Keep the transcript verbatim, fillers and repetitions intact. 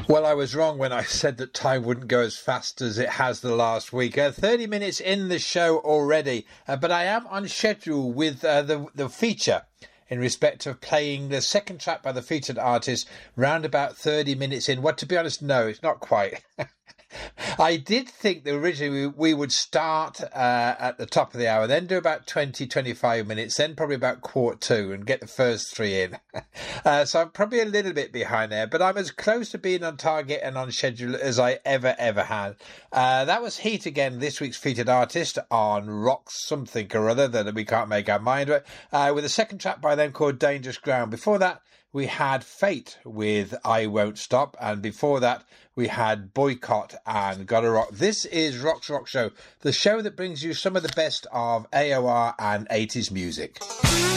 Well, I was wrong when I said that time wouldn't go as fast as it has the last week. Uh, thirty minutes in the show already, uh, but I am on schedule with uh, the, the feature in respect of playing the second track by the featured artist round about thirty minutes in. Well, to be honest, no, it's not quite. I did think that originally we, we would start uh, at the top of the hour, then do about twenty, twenty-five minutes, then probably about quarter two and get the first three in. uh, so I'm probably a little bit behind there, but I'm as close to being on target and on schedule as I ever, ever had. Uh, that was Heat again, this week's featured artist on Rock Something or Other that we can't make our mind with, uh, with a second track by them called Dangerous Ground. Before that, we had Fate with I Won't Stop, and before that we had Boycott and Gotta Rock. This is Rock's Rock Show, the show that brings you some of the best of A O R and eighties music.